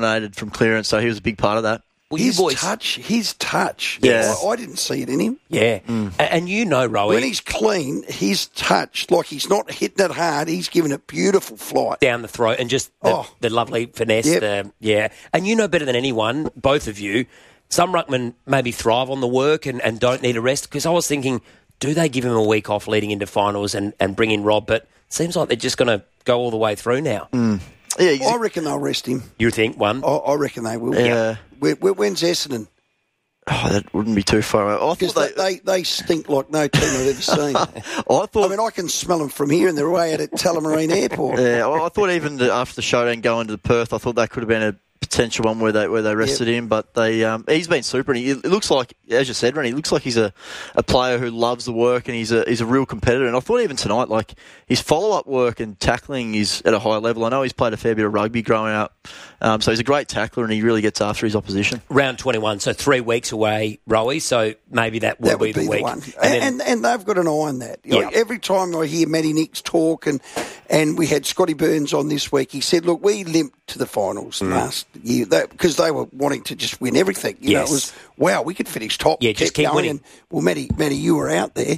dominated from clearance, so he was a big part of that. Well, his touch. Yes. I didn't see it in him. Yeah. And you know, Rowie, when he's clean, his touch, like he's not hitting it hard, he's giving it beautiful flight. down the throat and just the lovely finesse. Yep. And you know better than anyone, both of you, some ruckmen maybe thrive on the work and don't need a rest. Because I was thinking, do they give him a week off leading into finals and bring in Rob? But it seems like they're just going to go all the way through now. Yeah, I reckon they'll rest him. You think one? I reckon they will. Yeah. When's Essendon? Oh, that wouldn't be too far away. Because they stink like no team I've ever seen. I can smell them from here, and they're away at Tullamarine Airport. Yeah, I thought even after the showdown going to Perth, I thought that could have been a potential one where they rested him, but he's been super. And it looks like, as you said, Ren, he looks like he's a player who loves the work, and he's a real competitor. And I thought even tonight, like his follow-up work and tackling is at a high level. I know he's played a fair bit of rugby growing up, so he's a great tackler, and he really gets after his opposition. Round 21, so 3 weeks away, Rowie, so maybe that will be the week. One. And they've got an eye on that. Like, every time I hear Matty Nicks talk, and we had Scotty Burns on this week, he said, look, we limped to the finals last year because they were wanting to just win everything. You know, it was, wow, we could finish top. Yeah, just keep winning. And, well, Matty, you were out there.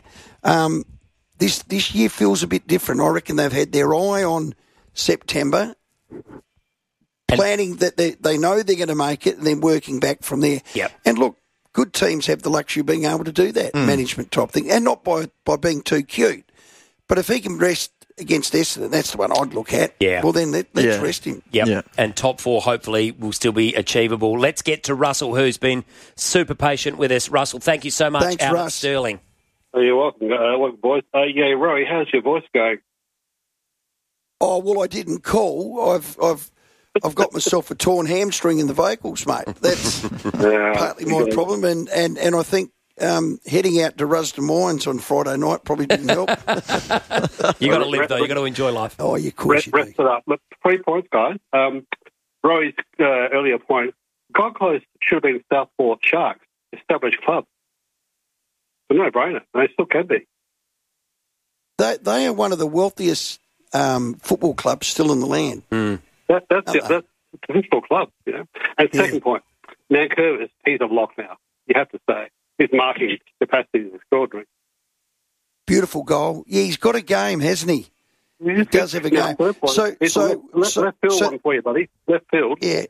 This year feels a bit different. I reckon they've had their eye on September, planning that they know they're going to make it, and then working back from there. Yep. And look, good teams have the luxury of being able to do that management type thing, and not by being too cute. But if he can rest against Essendon, that's the one I'd look at. Yeah. Well, then let's rest him. Yep. Yeah. And top 4 hopefully will still be achievable. Let's get to Russell, who's been super patient with us. Russell, thank you so much. Thanks, out Russ. at Stirling. Oh, you're welcome. Welcome, boys. Rory, how's your voice going? Oh, well, I didn't call. I've got myself a torn hamstring in the vocals, mate. That's partly my problem. And I think heading out to Rusden Mines on Friday night probably didn't help. You got to live, though. You got to enjoy life. Oh, you course you do. Rest it up. Look, 3 points, guys. Rory's earlier point, Gold Coast should have been Southport Sharks, established club. It's a no-brainer. They still can be. They are one of the wealthiest football clubs still in the land. That's a traditional club, you know. And second point, Nankervis, he's a lock now. You have to say his marking capacity is extraordinary. Beautiful goal. Yeah, he's got a game, hasn't he? He does have a game. Left field one for you, buddy. Left field. Yeah.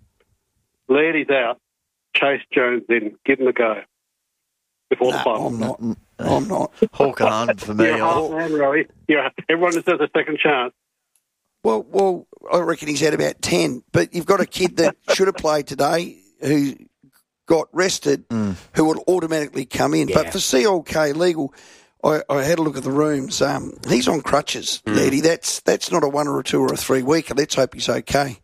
Lairdy's out. Chase Jones in. Give him a go. Before the final. I'm not. Hawk on for me. You're a half man, Rory. Everyone deserves a second chance. Well, I reckon he's had about 10. But you've got a kid that should have played today who got rested, who will automatically come in. Yeah. But for CLK Legal, I had a look at the rooms. He's on crutches, Lady. That's not a 1 or a 2 or a 3 weeker. Let's hope he's okay.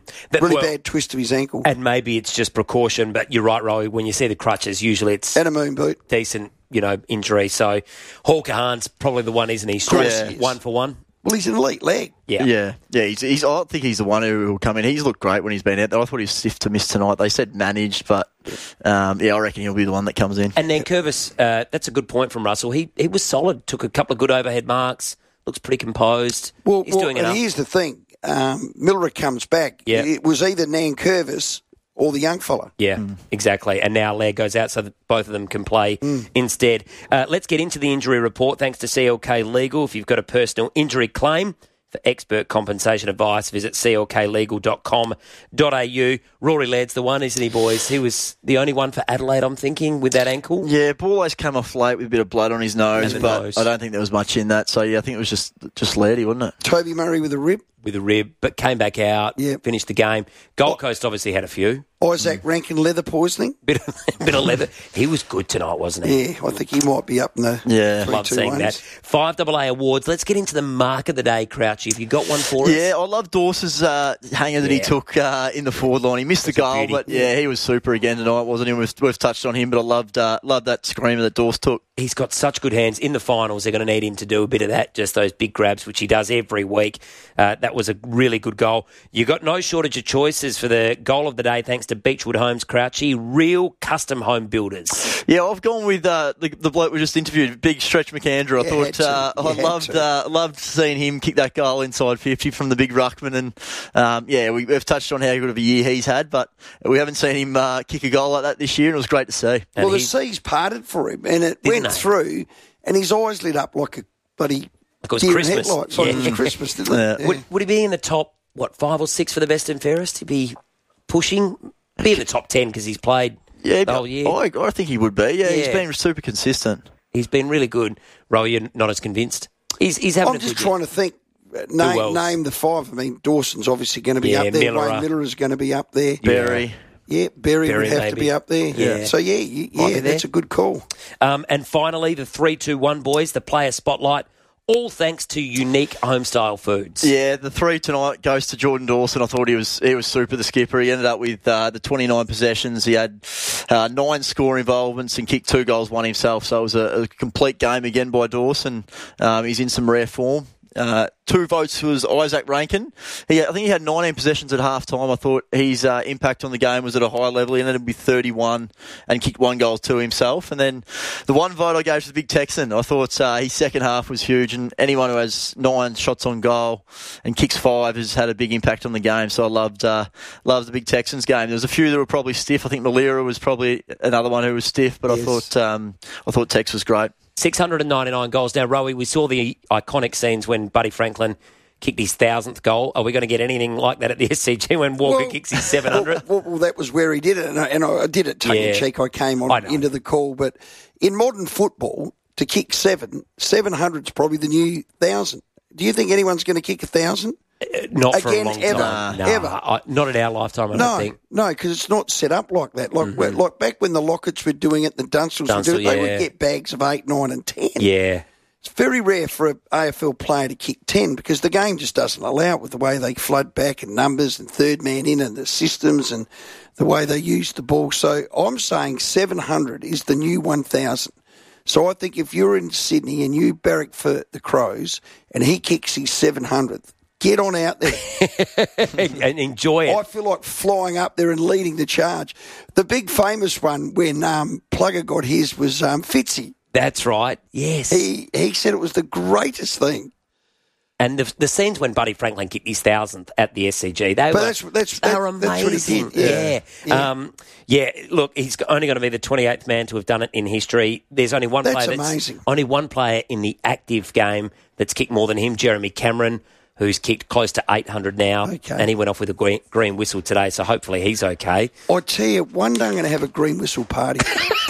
Bad twist of his ankle. And maybe it's just precaution, but you're right, Rowie. When you see the crutches, usually it's and a moon boot. Decent, injury. So Hawker Hahn's probably the one, isn't he? Strong, 1 for 1. Well, he's an elite leg. Yeah. He's. I think he's the one who will come in. He's looked great when he's been out there. I thought he was stiff to miss tonight. They said managed, but I reckon he'll be the one that comes in. And then Curvis, that's a good point from Russell. He was solid. Took a couple of good overhead marks. Looks pretty composed. He's doing enough. And here's the thing: Miller comes back. Yeah. It was either Nankervis or the young fella. Yeah, exactly. And now Lair goes out so that both of them can play instead. Let's get into the injury report. Thanks to CLK Legal. If you've got a personal injury claim, for expert compensation advice, visit clklegal.com.au. Rory Laird's the one, isn't he, boys? He was the only one for Adelaide, I'm thinking, with that ankle. Yeah, ball always came off late with a bit of blood on his nose, but I don't think there was much in that. So, I think it was just Lairdy, wasn't it? Toby Murray with a rib. But came back out, finished the game. Gold Coast obviously had a few. Isaac Rankin leather poisoning. Bit of leather. He was good tonight, wasn't he? Yeah, I think he might be up in the Love seeing that. 5AA awards. Let's get into the mark of the day, Crouchy. Have you got one for us? Yeah, I love Dawson's hanger that he took in the forward line. He missed the goal, but he was super again tonight, wasn't he? We've touched on him, but I loved that screamer that Dawes took. He's got such good hands. In the finals, they're going to need him to do a bit of that, just those big grabs, which he does every week. That that was a really good goal. You got no shortage of choices for the goal of the day, thanks to Beechwood Homes Crouchy, real custom home builders. Yeah, I've gone with the bloke we just interviewed, Big Stretch McAndrew. I thought I loved seeing him kick that goal inside 50 from the big ruckman, and we've touched on how good of a year he's had, but we haven't seen him kick a goal like that this year, and it was great to see. And the seas parted for him, and it went through, and his eyes lit up like a bloody deer in headlights. Like it was Christmas, didn't it? Yeah. Would he be in the top, 5 or 6 for the best and fairest? He'd be pushing, be in the top 10 because he's played the whole year. I think he would be. Yeah, he's been super consistent. He's been really good. Ro, you're not as convinced. He's having. I'm just trying to think. Name the 5. I mean, Dawson's obviously going to be up there. Wayne Miller is going to be up there. Berry. Yeah, Berry would have to be up there. Yeah. So, that's a good call. And finally, the 3-2-1 boys, the player spotlight, all thanks to Unique Homestyle Foods. Yeah, the 3 tonight goes to Jordan Dawson. I thought he was super, the skipper. He ended up with the 29 possessions. He had 9 score involvements and kicked 2 goals, 1 himself. So it was a complete game again by Dawson. He's in some rare form. 2 votes was Isaac Rankin. I think he had 19 possessions at half time. I thought his impact on the game was at a high level. He ended up with 31 and kicked 1 goal to himself. And then the 1 vote I gave to the big Texan. I thought his second half was huge, and anyone who has 9 shots on goal and kicks 5 has had a big impact on the game. So I loved the big Texans game. There was a few that were probably stiff. I think Malira was probably another one who was stiff, but yes. I thought Tex was great. 699 goals. Now, Rowie, we saw the iconic scenes when Buddy Franklin kicked his 1,000th goal. Are we going to get anything like that at the SCG when Walker kicks his 700th? Well, that was where he did it, and I did it tongue-in-cheek. I came into the call. But in modern football, to kick 700 is probably the new 1,000. Do you think anyone's going to kick 1,000? Not for a long time. Ever. Not in our lifetime, I don't think. No, because it's not set up like that. Like back when the Locketts were doing it, the Dunstals were doing it, they would get bags of 8, 9 and 10. Yeah. It's very rare for an AFL player to kick 10 because the game just doesn't allow it with the way they flood back and numbers and third man in and the systems and the way they use the ball. So I'm saying 700 is the new 1,000. So I think if you're in Sydney and you barrack for the Crows and he kicks his 700th, get on out there. And enjoy it. I feel like flying up there and leading the charge. The big famous one when Plugger got his was Fitzy. That's right, yes. He said it was the greatest thing. And the scenes when Buddy Franklin kicked his 1,000th at the SCG, they were amazing. That's what he did. Yeah. Look, he's only going to be the 28th man to have done it in history. There's only one only one player in the active game that's kicked more than him, Jeremy Cameron, who's kicked close to 800 now, and he went off with a green whistle today, so hopefully he's okay. I tell you, one day I'm going to have a green whistle party.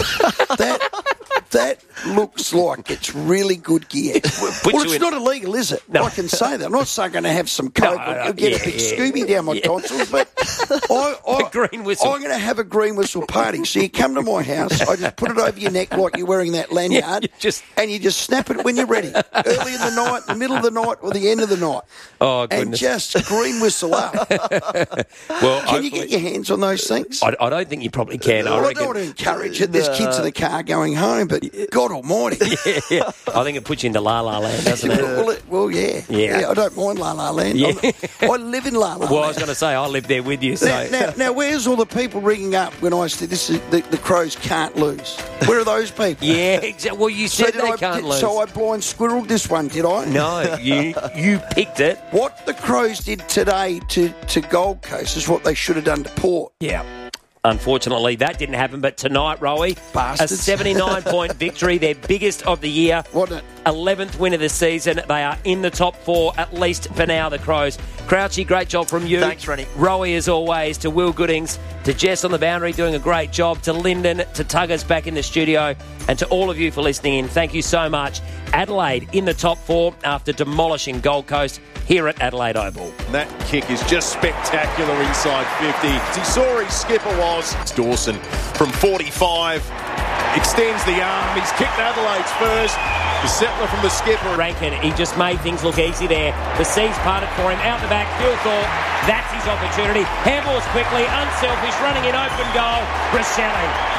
That looks like it's really good gear. Well, it's not illegal, is it? No. I can say that. I'm not saying I'm going to have some coke or get a big Scooby down my tonsils, but a green whistle. I'm going to have a green whistle party. So you come to my house, I just put it over your neck like you're wearing that lanyard, and you just snap it when you're ready. Early in the night, the middle of the night, or the end of the night. Oh, goodness. And just green whistle up. Well, can you get your hands on those things? I don't think you probably can. I don't want to encourage it. There's kids in the car going home, but God almighty. Yeah. I think it puts you into La La Land, doesn't it? Well, yeah. I don't mind La La Land. Yeah. I live in La La Land. Well, I was going to say, I live there with you. So. Now, where's all the people ringing up when I said this is the Crows can't lose? Where are those people? Yeah, exactly. Well, you said they can't lose. So I blind squirreled this one, did I? No, you picked it. What the Crows did today to Gold Coast is what they should have done to Port. Yeah. Unfortunately, that didn't happen, but tonight, Rowie, bastards. A 79-point victory, their biggest of the year. Wasn't it? 11th win of the season. They are in the top 4, at least for now, the Crows. Crouchy, great job from you. Thanks, Rennie. Rowie, as always, to Will Goodings, to Jess on the boundary, doing a great job, to Lyndon, to Tuggers back in the studio, and to all of you for listening in. Thank you so much. Adelaide in the top 4 after demolishing Gold Coast here at Adelaide Oval. That kick is just spectacular inside 50. He saw his skipper was. Dawson from 45 extends the arm. He's kicked Adelaide's first. The settler from the skipper. Rankin, he just made things look easy there. The seas parted for him. Out the back, Phil Thorpe. That's his opportunity. Handballs quickly, unselfish, running in open goal. Rachele.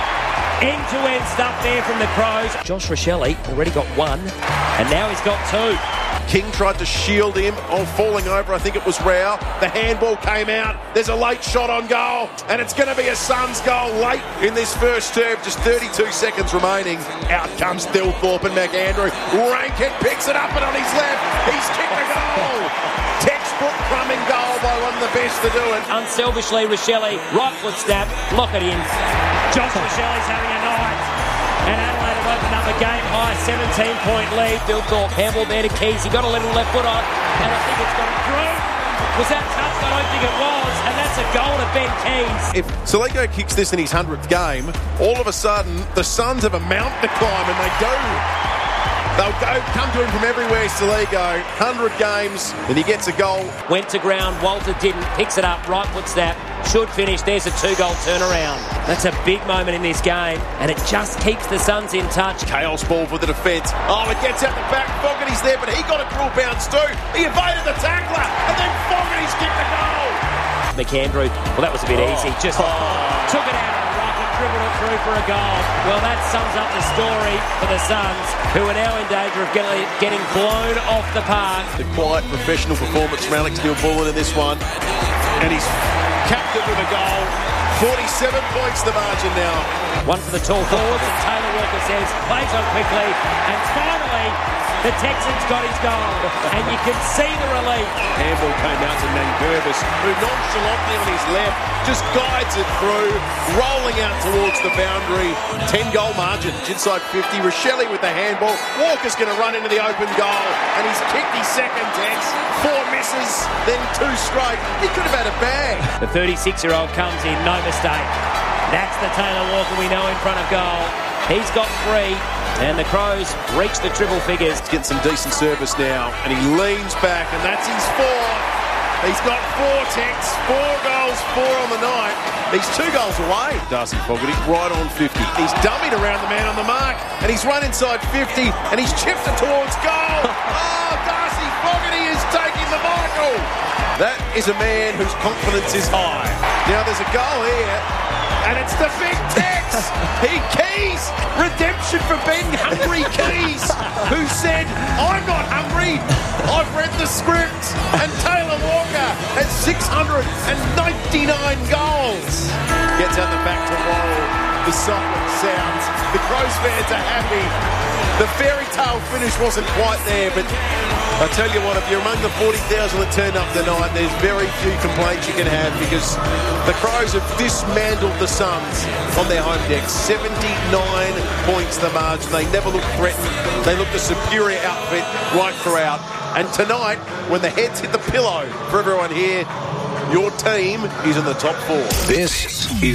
End-to-end stuff there from the Crows. Josh Rachele already got 1, and now he's got 2. King tried to shield him, falling over. I think it was Rao. The handball came out. There's a late shot on goal, and it's going to be a Suns goal late in this first term. Just 32 seconds remaining. Out comes Thilthorpe and McAndrew. Rankin picks it up and on his left, he's kicked a goal. Textbook crumbing goal by one of the best to do it. Unselfishly, Rochelle, right foot snap, lock it in. Josh Rochelle's having a night. And Adelaide have opened up a game-high 17-point lead. Thilthorpe handball there to Keys. He got a little left foot on, and I think it's got it through. Was that touched? I don't think it was. And that's a goal to Ben Keys. If Salego kicks this in his 100th game, all of a sudden, the Suns have a mountain to climb, and they do. They'll come to him from everywhere, Salego. 100 games, and he gets a goal. Went to ground, Walter didn't. Picks it up, right foot snap. Should finish. There's a 2-goal turnaround. That's a big moment in this game, and it just keeps the Suns in touch. Chaos ball for the defence. Oh, it gets out the back. Fogarty's there, but he got a drill bounce too. He evaded the tackler, and then Fogarty's kicked the goal. McAndrew, well, that was a bit easy. Just took it out of the ruck and dribbled it through for a goal. Well, that sums up the story for the Suns, who are now in danger of getting blown off the park. The quiet, professional performance from Alex Neil-Bullen in this one, and he's capped it with a goal. 47 points the margin now. One for the tall forwards, and Taylor Walker says, plays on quickly, and finally, the Texans got his goal, and you can see the relief. Handball came out to Nankervis, who nonchalantly on his left just guides it through, rolling out towards the boundary. 10-goal margin, inside 50. Rochelle with the handball. Walker's going to run into the open goal, and he's kicked his second, Tex. 4 misses, then 2 straight. He could have had a bag. The 36-year-old comes in, no mistake. That's the Taylor Walker we know in front of goal. He's got 3. And the Crows reach the triple figures. He's getting some decent service now, and he leans back, and that's his 4. He's got 4 ticks, 4 goals, 4 on the night. He's 2 goals away. Darcy Fogarty right on 50. He's dummied around the man on the mark, and he's run inside 50, and he's chipped it towards goal. Oh, Darcy Fogarty is taking the Michael. That is a man whose confidence is high. Now there's a goal here, and it's the big Tex. He Keys. Redemption for Ben Hungry Keys, who said, I'm not hungry. I've read the script. And Taylor Walker has 699 goals. Gets out the back to Worrell. The silent sounds. The Crows fans are happy. The fairy tale finish wasn't quite there, but I tell you what, if you're among the 40,000 that turned up tonight, there's very few complaints you can have, because the Crows have dismantled the Suns on their home deck. 79 points the margin. They never looked threatened. They looked a superior outfit right throughout. And tonight, when the heads hit the pillow for everyone here, your team is in the top 4. This is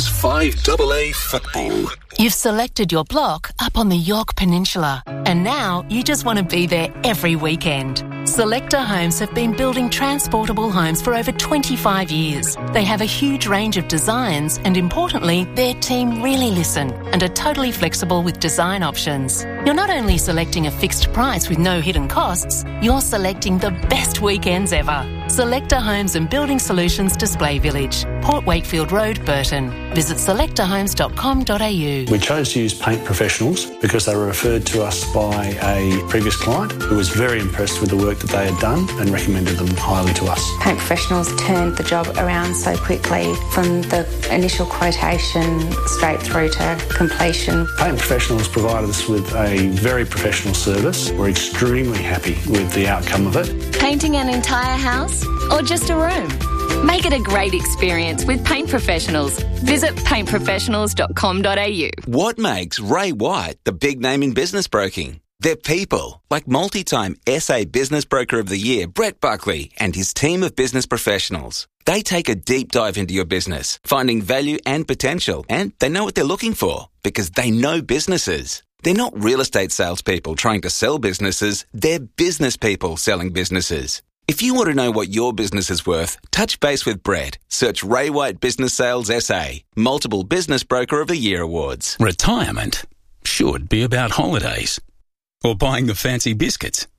5AA Football. You've selected your block up on the Yorke Peninsula, and now you just want to be there every weekend. Selector Homes have been building transportable homes for over 25 years. They have a huge range of designs, and importantly, their team really listen and are totally flexible with design options. You're not only selecting a fixed price with no hidden costs, you're selecting the best weekends ever. Selector Homes and Building Solutions Display Village, Port Wakefield Road, Burton. Visit selectorhomes.com.au. We chose to use Paint Professionals because they were referred to us by a previous client who was very impressed with the work that they had done and recommended them highly to us. Paint Professionals turned the job around so quickly, from the initial quotation straight through to completion. Paint Professionals provided us with a very professional service. We're extremely happy with the outcome of it. Painting an entire house or just a room? Make it a great experience with Paint Professionals. Visit paintprofessionals.com.au. What makes Ray White the big name in business broking? They're people, like multi-time SA Business Broker of the Year, Brett Buckley, and his team of business professionals. They take a deep dive into your business, finding value and potential, and they know what they're looking for because they know businesses. They're not real estate salespeople trying to sell businesses, they're business people selling businesses. If you want to know what your business is worth, touch base with Brett. Search Ray White Business Sales SA. Multiple Business Broker of the Year awards. Retirement should be about holidays or buying the fancy biscuits.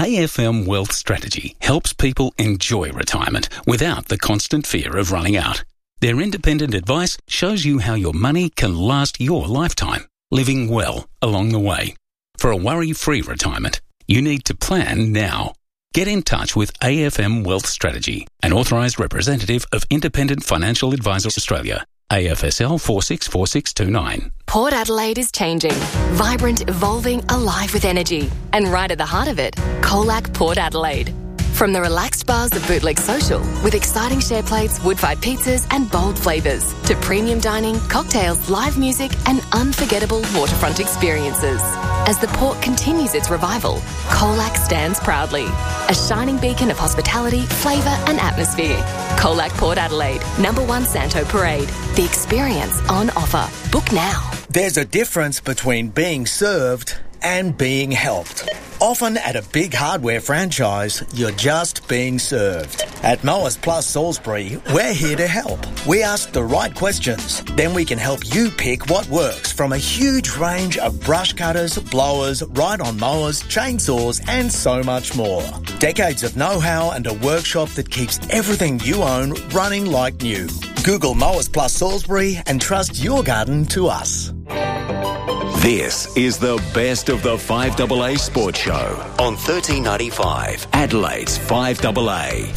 AFM Wealth Strategy helps people enjoy retirement without the constant fear of running out. Their independent advice shows you how your money can last your lifetime, living well along the way. For a worry-free retirement, you need to plan now. Get in touch with AFM Wealth Strategy, an authorised representative of Independent Financial Advisors Australia. AFSL 464629. Port Adelaide is changing. Vibrant, evolving, alive with energy. And right at the heart of it, Colac Port Adelaide. From the relaxed bars of Bootleg Social, with exciting share plates, wood-fired pizzas and bold flavours, to premium dining, cocktails, live music and unforgettable waterfront experiences. As the port continues its revival, Colac stands proudly. A shining beacon of hospitality, flavour and atmosphere. Colac Port Adelaide, number 1 Santo Parade. The experience on offer. Book now. There's a difference between being served and being helped. Often at a big hardware franchise, you're just being served. At Mowers Plus Salisbury, we're here to help. We ask the right questions, then we can help you pick what works from a huge range of brush cutters, blowers, ride-on mowers, chainsaws and so much more. Decades of know-how and a workshop that keeps everything you own running like new. Google Mowers Plus Salisbury and trust your garden to us. This is the best of the 5AA Sports Show on 1395, Adelaide's 5AA.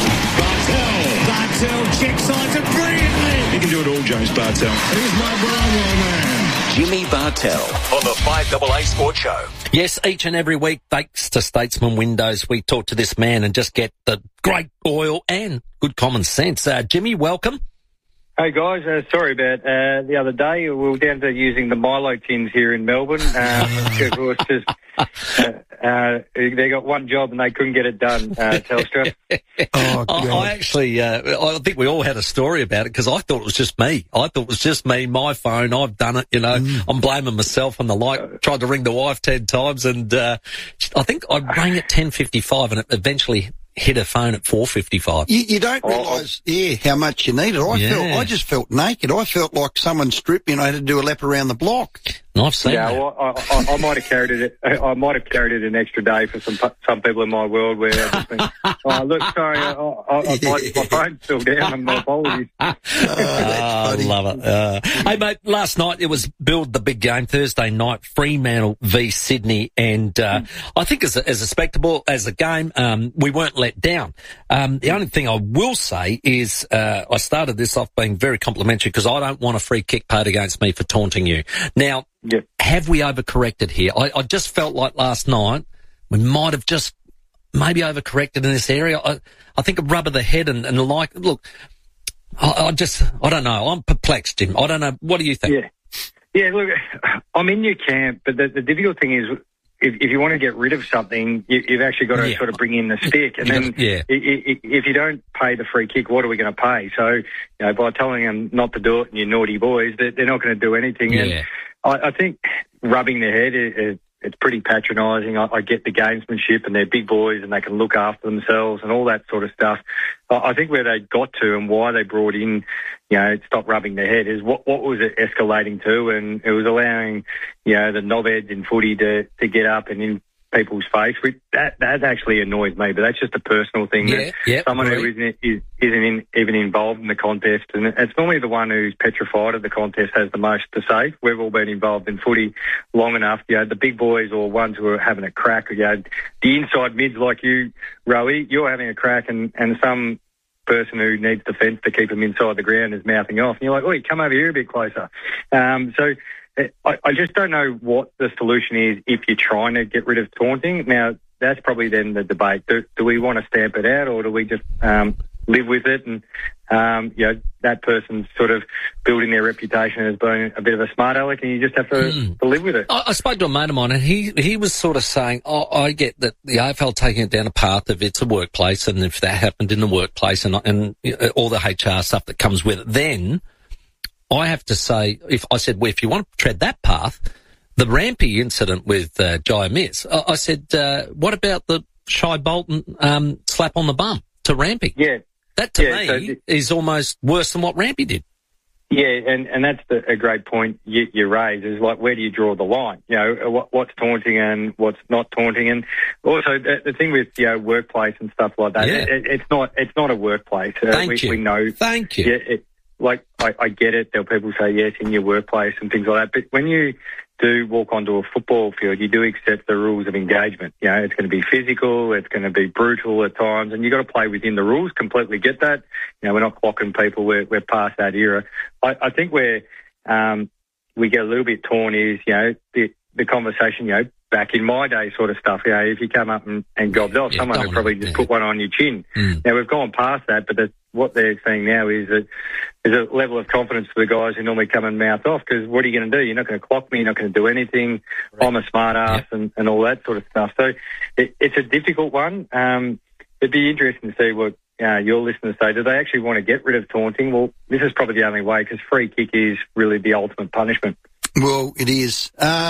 Bartel check-sides it brilliantly. He can do it all, James Bartel. Here's my Bravo man. Jimmy Bartel on the 5AA Sports Show. Yes, each and every week, thanks to Statesman Windows, we talk to this man and just get the great oil and good common sense. Jimmy, welcome. Hey guys, sorry about the other day. We were down to using the Milo tins here in Melbourne. It was just they got one job and they couldn't get it done. Telstra. I think we all had a story about it because I thought it was just me. My phone. I've done it. I'm blaming myself and the light. Tried to ring the wife 10 times, and I think I rang at 10:55, and it eventually hit a phone at 4:55. You don't realise, how much you need it. I just felt naked. I felt like someone stripped me and I had to do a lap around the block. And I've seen that. Well, I might have carried it. I might have carried it an extra day for some people in my world where I've just been, look, sorry, my phone's still down and my apologies. I love it. Hey, mate, last night it was Build the Big Game, Thursday night, Fremantle v Sydney, and I think as a spectacle, as a game, we weren't let down. The only thing I will say is I started this off being very complimentary because I don't want a free kick paid against me for taunting you. Now, have we overcorrected here? I just felt like last night we might have just maybe overcorrected in this area. I think a rub of the head and look, I don't know. I'm perplexed, Jim. I don't know. What do you think? Yeah, look, I'm in your camp, but the difficult thing is if you want to get rid of something, you've actually got to sort of bring in the stick. And then if you don't pay the free kick, what are we going to pay? So, by telling them not to do it and you naughty boys, they're not going to do anything. Yeah. And I think rubbing their head, it's pretty patronising. I get the gamesmanship and they're big boys and they can look after themselves and all that sort of stuff. I think where they got to and why they brought in, stop rubbing their head is what was it escalating to, and it was allowing, the knobheads in footy to get up and in people's face. That actually annoys me, but that's just a personal thing. Someone who isn't even involved in the contest, and it's normally the one who's petrified of the contest has the most to say. We've all been involved in footy long enough. The big boys or ones who are having a crack, the inside mids like you, Rowie, you're having a crack, and some person who needs defence to keep them inside the ground is mouthing off. And you're like, oi, come over here a bit closer. So I just don't know what the solution is if you're trying to get rid of taunting. Now, that's probably then the debate. Do we want to stamp it out, or do we just live with it? And, that person's sort of building their reputation as being a bit of a smart aleck, and you just have to live with it. I spoke to a mate of mine, and he was sort of saying, I get that the AFL taking it down a path of it's a workplace, and if that happened in the workplace and all the HR stuff that comes with it, then I have to say, if you want to tread that path, the Rampy incident with Jai Miz, I said, what about the Shai Bolton slap on the bum to Rampy? Yeah. That to me is almost worse than what Rampy did. Yeah, and that's a great point you raise, is like, where do you draw the line? What's taunting and what's not taunting? And also the thing with, workplace and stuff like that, it's not a workplace. Thank you. We know. Thank you. I get it. There'll people say yes in your workplace and things like that. But when you do walk onto a football field, you do accept the rules of engagement. You know, it's going to be physical, it's going to be brutal at times, and you've got to play within the rules. Completely get that. You know, we're not clocking people. We're past that era. I think where we get a little bit torn is, you know, the conversation, you know, back in my day sort of stuff. You know, if you come up and gobbed off, someone would probably just put one on your chin. Now, we've gone past that, but what they're saying now is that there's a level of confidence for the guys who normally come and mouth off, because what are you going to do? You're not going to clock me. You're not going to do anything. Right. I'm a smart ass and all that sort of stuff. So it's a difficult one. It'd be interesting to see what your listeners say. Do they actually want to get rid of taunting? Well, this is probably the only way, because free kick is really the ultimate punishment. Well, it is.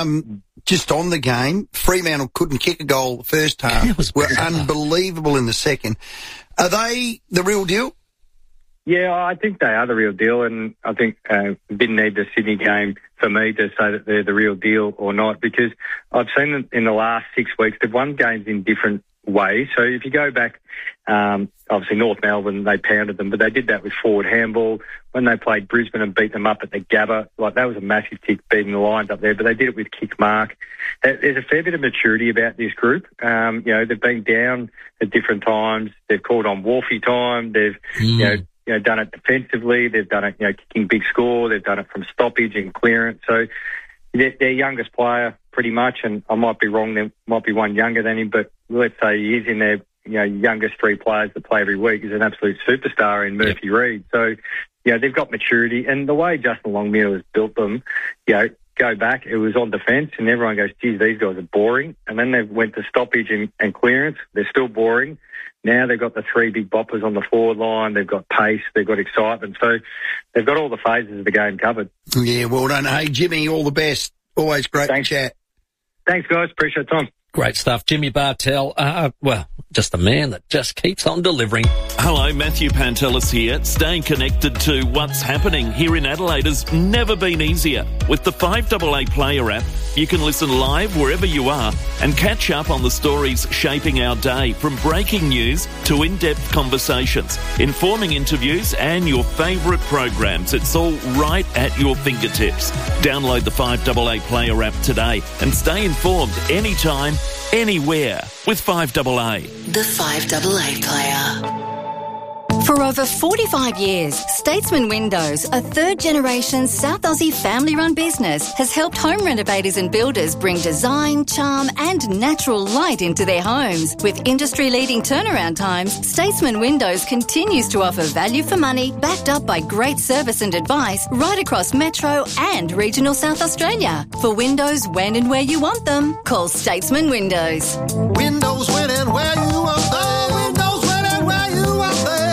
Just on the game, Fremantle couldn't kick a goal the first half. Were unbelievable in the second. Are they the real deal? Yeah, I think they are the real deal, and I think didn't need the Sydney game for me to say that they're the real deal or not, because I've seen them in the last 6 weeks. They've won games in different ways. So if you go back, obviously North Melbourne, they pounded them, but they did that with forward handball. When they played Brisbane and beat them up at the Gabba, like that was a massive kick, beating the Lions up there, but they did it with kick mark. There's a fair bit of maturity about this group. You know, they've been down at different times. They've called on Wolfie time. They've, you know, done it defensively. They've done it, you know, kicking big score. They've done it from stoppage and clearance. So their youngest player, pretty much, and I might be wrong, there might be one younger than him, but let's say he is in their, you know, youngest three players that play every week, is an absolute superstar in Murphy Reid. So, you know, they've got maturity, and the way Justin Longmuir has built them, you know, go back, it was on defence, and everyone goes, geez, these guys are boring. And then they went to stoppage and clearance. They're still boring. Now they've got the three big boppers on the forward line. They've got pace. They've got excitement. So they've got all the phases of the game covered. Yeah, well done. Hey, Jimmy, all the best. Always great to chat. Thanks, guys. Appreciate the time. Great stuff. Jimmy Bartell, well, just a man that just keeps on delivering. Hello, Matthew Pantelis here. Staying connected to what's happening here in Adelaide has never been easier. With the 5AA Player app, you can listen live wherever you are and catch up on the stories shaping our day, from breaking news to in-depth conversations, informing interviews and your favourite programs. It's all right at your fingertips. Download the 5AA Player app today and stay informed anytime, anywhere with 5AA. The 5AA Player. For over 45 years, Statesman Windows, a third-generation South Aussie family-run business, has helped home renovators and builders bring design, charm and natural light into their homes. With industry-leading turnaround times, Statesman Windows continues to offer value for money, backed up by great service and advice right across Metro and regional South Australia. For windows when and where you want them, call Statesman Windows. Windows when and where you want them. Windows when and where you want them.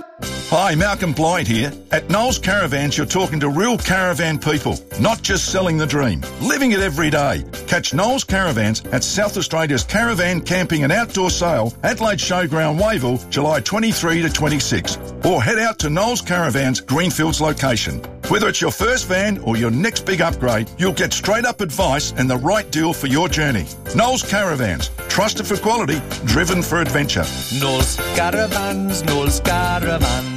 Hi, Malcolm Blight here. At Knowles Caravans, you're talking to real caravan people, not just selling the dream, living it every day. Catch Knowles Caravans at South Australia's Caravan Camping and Outdoor Sale, Adelaide Showground, Wavell, July 23 to 26. Or head out to Knowles Caravans, Greenfields location. Whether it's your first van or your next big upgrade, you'll get straight-up advice and the right deal for your journey. Knowles Caravans, trusted for quality, driven for adventure. Knowles Caravans, Knowles Caravans.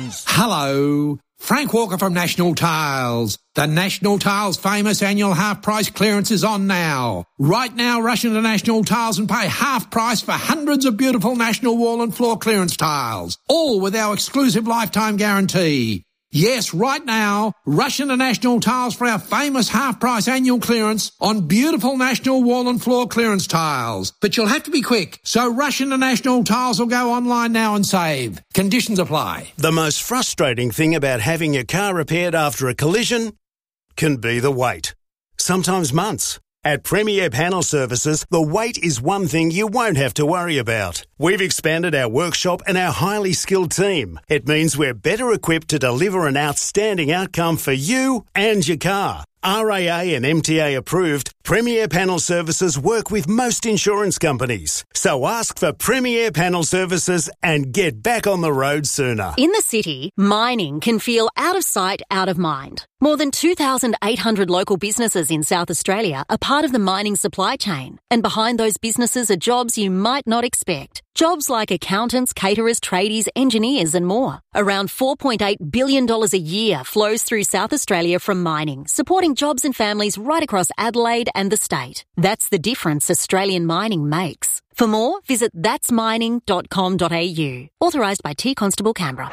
Hello, Frank Walker from National Tiles. The National Tiles famous annual half-price clearance is on now. Right now, rush into National Tiles and pay half price for hundreds of beautiful National wall and floor clearance tiles, all with our exclusive lifetime guarantee. Yes, right now, rush into National Tiles for our famous half-price annual clearance on beautiful National wall and floor clearance tiles. But you'll have to be quick, so rush into National Tiles or go online now and save. Conditions apply. The most frustrating thing about having your car repaired after a collision can be the wait. Sometimes months. At Premier Panel Services, the wait is one thing you won't have to worry about. We've expanded our workshop and our highly skilled team. It means we're better equipped to deliver an outstanding outcome for you and your car. RAA and MTA approved, Premier Panel Services work with most insurance companies. So ask for Premier Panel Services and get back on the road sooner. In the city, mining can feel out of sight, out of mind. More than 2,800 local businesses in South Australia are part of the mining supply chain. And behind those businesses are jobs you might not expect. Jobs like accountants, caterers, tradies, engineers and more. Around $4.8 billion a year flows through South Australia from mining, supporting jobs and families right across Adelaide and the state. That's the difference Australian mining makes. For more, visit thatsmining.com.au. Authorised by T Constable Canberra.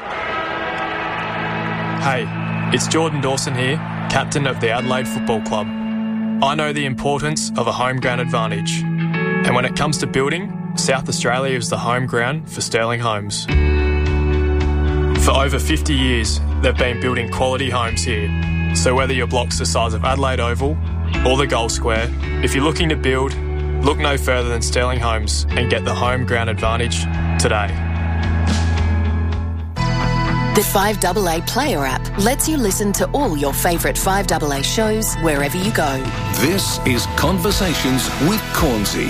Hey, it's Jordan Dawson here, captain of the Adelaide Football Club. I know the importance of a home ground advantage. And when it comes to building, South Australia is the home ground for Sterling Homes. For over 50 years, they've been building quality homes here. So whether your block's the size of Adelaide Oval or the Gold Square, if you're looking to build, look no further than Sterling Homes and get the home ground advantage today. The 5AA Player app lets you listen to all your favourite 5AA shows wherever you go. This is Conversations with Cornsey.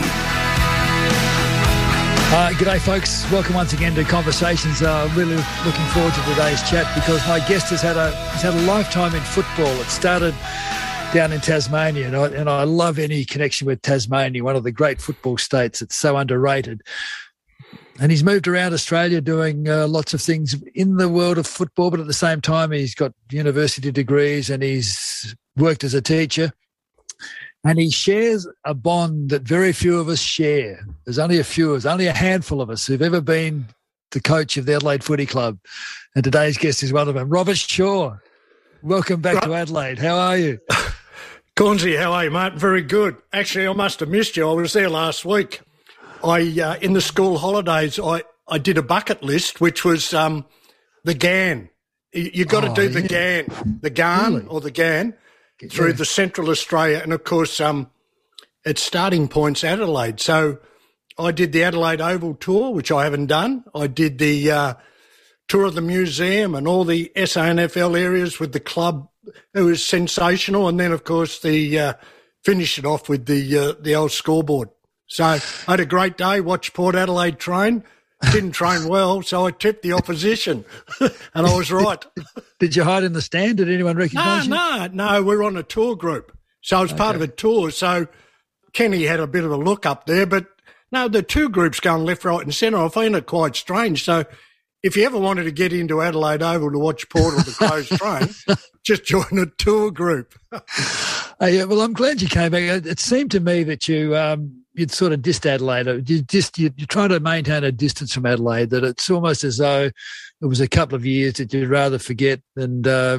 G'day folks, welcome once again to Conversations. Really looking forward to today's chat because my guest has had a lifetime in football. It started down in Tasmania and I love any connection with Tasmania, one of the great football states. It's so underrated. And he's moved around Australia doing lots of things in the world of football, but at the same time he's got university degrees and he's worked as a teacher. And he shares a bond that very few of us share. There's only a handful of us who've ever been the coach of the Adelaide Footy Club. And today's guest is one of them. Robert Shaw, welcome back to Adelaide. How are you? Cornsey, how are you, mate? Very good. Actually, I must have missed you. I was there last week. In the school holidays, I did a bucket list, which was the GAN. You've got to do the GAN, the GAN really? Or the GAN through the Central Australia. And, of course, it's starting points Adelaide. So I did the Adelaide Oval tour, which I haven't done. I did the tour of the museum and all the SANFL areas with the club. It was sensational. And then, of course, finish it off with the old scoreboard. So I had a great day, watched Port Adelaide train. Didn't train well, so I tipped the opposition, and I was right. Did you hide in the stand? Did anyone recognise you? No, we're on a tour group. So I was part of a tour. So Kenny had a bit of a look up there, but no, the two groups going left, right and centre. I find it quite strange. So if you ever wanted to get into Adelaide Oval to watch Port or the closed train, just join a tour group. Well, I'm glad you came back. It seemed to me that you'd sort of dissed Adelaide. You're trying to maintain a distance from Adelaide, that it's almost as though it was a couple of years that you'd rather forget and, that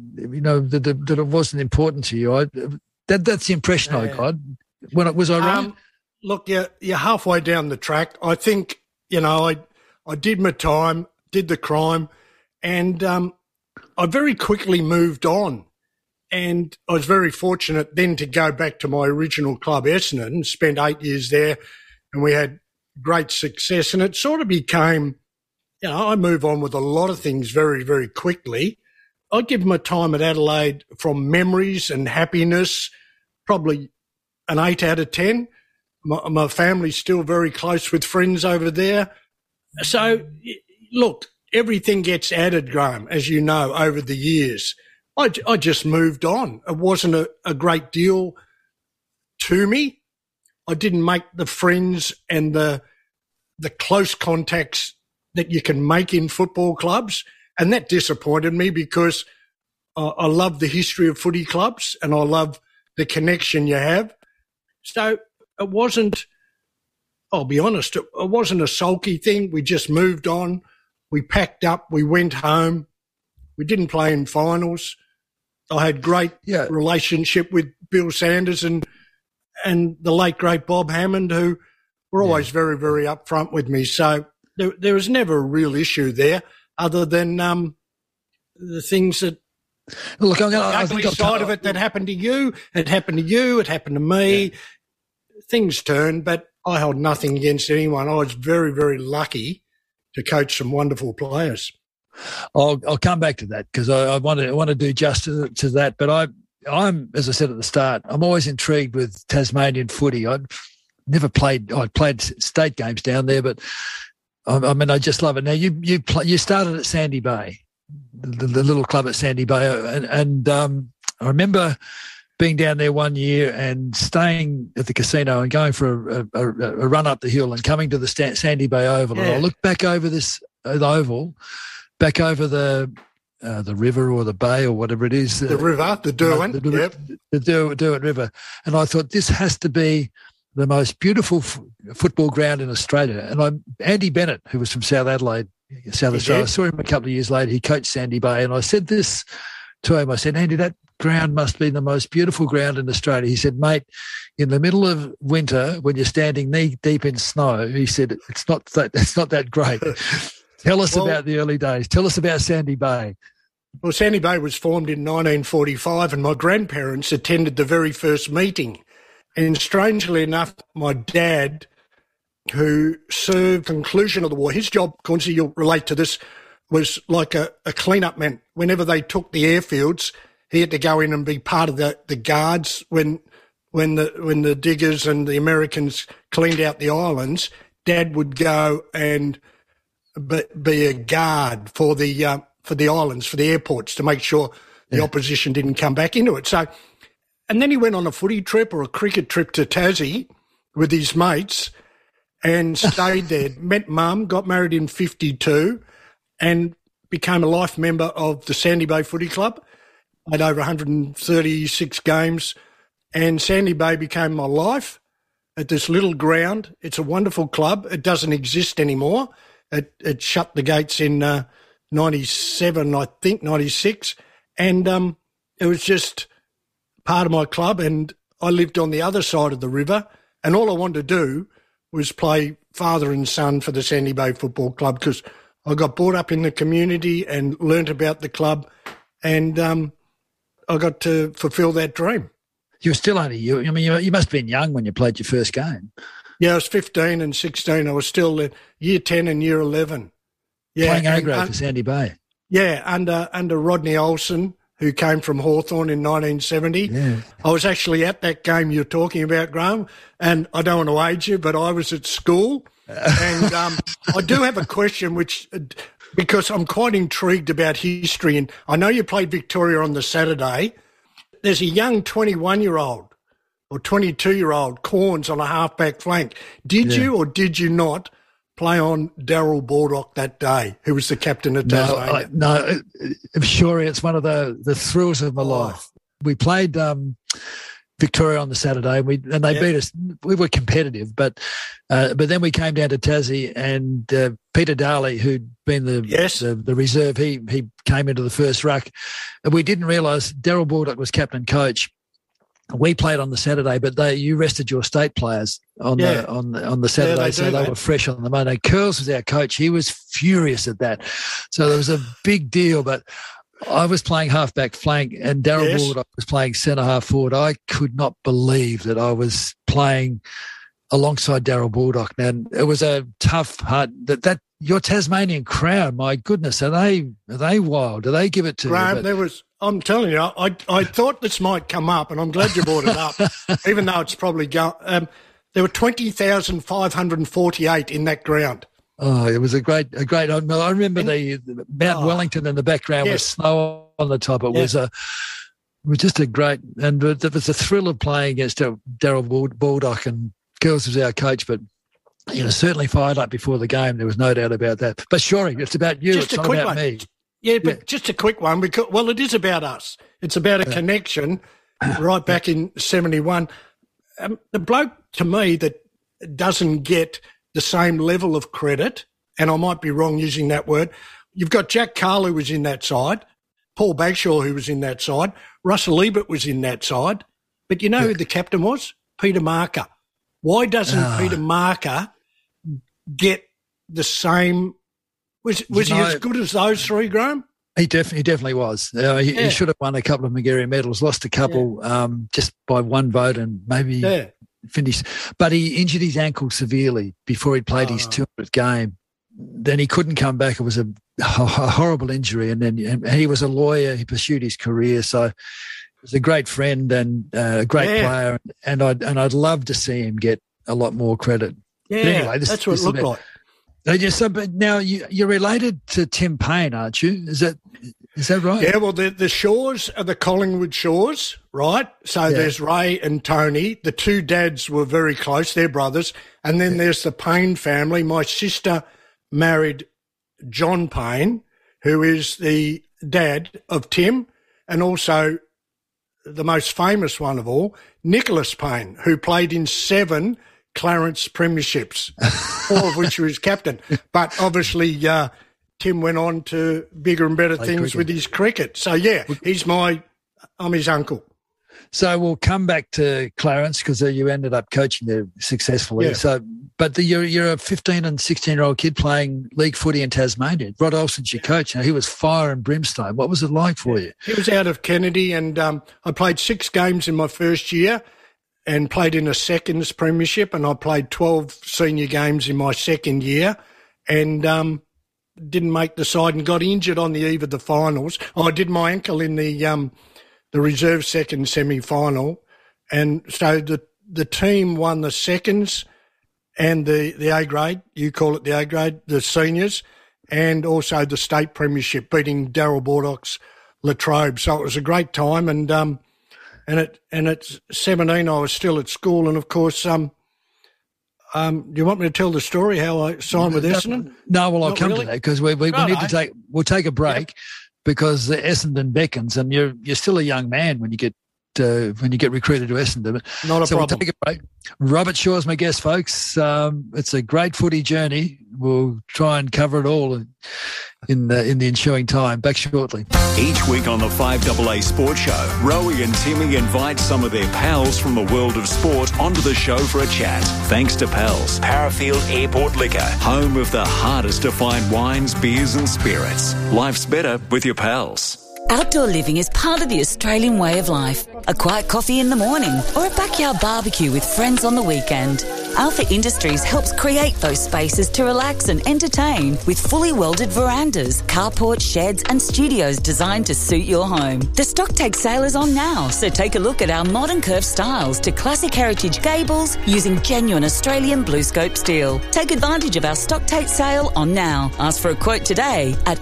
it wasn't important to you. That's the impression I got. Was I wrong? Look, you're halfway down the track. I think, I did my time, did the crime, and I very quickly moved on. And I was very fortunate then to go back to my original club, Essendon, spent 8 years there, and we had great success. And it sort of became, I move on with a lot of things very, very quickly. I give my time at Adelaide from memories and happiness, probably an 8 out of 10. My family's still very close with friends over there. So, look, everything gets added, Graham, as you know, over the years. I just moved on. It wasn't a great deal to me. I didn't make the friends and the close contacts that you can make in football clubs, and that disappointed me because I love the history of footy clubs and I love the connection you have. So it wasn't, I'll be honest, it wasn't a sulky thing. We just moved on. We packed up. We went home. We didn't play in finals. I had great relationship with Bill Sanders and the late, great Bob Hammond, who were always very, very upfront with me. So there was never a real issue there other than the things that Look, the ugly side of it that happened to you. It happened to you. It happened to me. Yeah. Things turned, but I held nothing against anyone. I was very, very lucky to coach some wonderful players. I'll come back to that because I want to do justice to that. But I'm, as I said at the start, I'm always intrigued with Tasmanian footy. I played state games down there, but I just love it. Now you started at Sandy Bay. the little club at Sandy Bay, and I remember being down there one year and staying at the casino and going for a run up the hill and coming to the Sandy Bay Oval. Yeah. And I looked back over the oval, back over the river or the bay or whatever it is. The river, the Derwent. The Derwent River. And I thought this has to be the most beautiful football ground in Australia. And Andy Bennett, who was from South Adelaide, South Australia, I saw him a couple of years later. He coached Sandy Bay. And I said this to him. I said, Andy, that ground must be the most beautiful ground in Australia. He said, mate, in the middle of winter, when you're standing knee deep in snow, he said, it's not that great. Tell us about the early days. Tell us about Sandy Bay. Well, Sandy Bay was formed in 1945 and my grandparents attended the very first meeting. And strangely enough, my dad, who served conclusion of the war, his job, Quincy, you'll relate to this, was like a clean-up man. Whenever they took the airfields, he had to go in and be part of the guards when the diggers and the Americans cleaned out the islands. Dad would go and be a guard for the islands, for the airports, to make sure the opposition didn't come back into it. So, and then he went on a footy trip or a cricket trip to Tassie with his mates and stayed there. Met Mum, got married in 52 and became a life member of the Sandy Bay Footy Club. Played over 136 games and Sandy Bay became my life at this little ground. It's a wonderful club. It doesn't exist anymore. It shut the gates in 97, I think, 96. And it was just part of my club. And I lived on the other side of the river. And all I wanted to do was play father and son for the Sandy Bay Football Club because I got brought up in the community and learnt about the club. And I got to fulfil that dream. You were still only you. I mean, you must have been young when you played your first game. Yeah, I was 15 and 16. I was still year 10 and year 11. Yeah, playing A-grade for Sandy Bay. Yeah, under Rodney Olsen, who came from Hawthorn in 1970. Yeah. I was actually at that game you're talking about, Graham, and I don't want to age you, but I was at school. And I do have a question because I'm quite intrigued about history. And I know you played Victoria on the Saturday. There's a young 21-year-old or 22-year-old Corns on a halfback flank. Did you or did you not play on Darryl Baldock that day, who was the captain of Tasmania? No, I'm sure it's one of the thrills of my life. We played Victoria on the Saturday, and they beat us. We were competitive, but then we came down to Tassie, and Peter Darley, who'd been the reserve, he came into the first ruck, and we didn't realise Darryl Baldock was captain coach. We played on the Saturday, but you rested your state players on the Saturday, so they were fresh on the Monday. Curls was our coach; he was furious at that, so there was a big deal. But I was playing halfback flank, and Darryl Baldock was playing centre half forward. I could not believe that I was playing alongside Darryl Baldock, and it was a tough, hard. That your Tasmanian crowd, my goodness, are they wild? Do they give it to Graham, you? I'm telling you, I thought this might come up, and I'm glad you brought it up, even though it's probably there were 20,548 in that ground. Oh, it was a great. I remember the Mount Wellington in the background with snow on the top. It was just a great, and it was a thrill of playing against Darryl Baldock, and Girls was our coach, but certainly fired up before the game. There was no doubt about that. But Shorey, it's about you. It's not about me. Yeah, but just a quick one because it is about us. It's about a connection right back in 71. The bloke to me that doesn't get the same level of credit, and I might be wrong using that word. You've got Jack Carl, who was in that side, Paul Bagshaw, who was in that side, Russell Ebert was in that side, but you know who the captain was? Peter Marker. Why doesn't Peter Marker get the same? Was he as good as those three, Graham? He definitely was. He should have won a couple of Magarey medals, lost a couple just by one vote and maybe finished. But he injured his ankle severely before he played his 200th game. Then he couldn't come back. It was a horrible injury. And then he was a lawyer. He pursued his career. So he was a great friend and a great player. And I'd love to see him get a lot more credit. Yeah, but anyway, that's what it looked like. But now you're related to Tim Payne, aren't you? Is that right? Yeah, well, the Shaws are the Collingwood Shaws, right? So there's Ray and Tony. The two dads were very close. They're brothers. And then there's the Payne family. My sister married John Payne, who is the dad of Tim, and also the most famous one of all, Nicholas Payne, who played in 7 Clarence premierships, 4 of which he was captain. But obviously Tim went on to bigger and better things with his cricket. So, I'm his uncle. So we'll come back to Clarence because you ended up coaching there successfully. Yeah. So, but you're a 15 and 16-year-old kid playing league footy in Tasmania. Rod Olsen's your coach. Now, he was fire and brimstone. What was it like for you? He was out of Kennedy, and I played 6 games in my first year and played in a seconds premiership, and I played 12 senior games in my second year and didn't make the side and got injured on the eve of the finals. I did my ankle in the reserve second semi-final, and so the team won the seconds and the A grade, you call it the A grade, the seniors, and also the state premiership, beating Darryl Bordock's Latrobe. So it was a great time, and at 17 I was still at school, and of course, do you want me to tell the story how I signed with Essendon? No, well, I'll come to that because we need to take a break because Essendon beckons, and you're still a young man when you get recruited to Essendon. Not a problem. We'll take a break. Robert Shaw's my guest, folks. It's a great footy journey. We'll try and cover it all in the ensuing time. Back shortly. Each week on the 5AA Sports Show, Rowie and Timmy invite some of their pals from the world of sport onto the show for a chat. Thanks to Pals, Parafield Airport Liquor, home of the hardest to find wines, beers and spirits. Life's better with your pals. Outdoor living is part of the Australian way of life. A quiet coffee in the morning or a backyard barbecue with friends on the weekend. Alpha Industries helps create those spaces to relax and entertain with fully welded verandas, carports, sheds and studios designed to suit your home. The stock take sale is on now, so take a look at our modern curved styles to classic heritage gables using genuine Australian blue scope steel. Take advantage of our stock take sale on now. Ask for a quote today at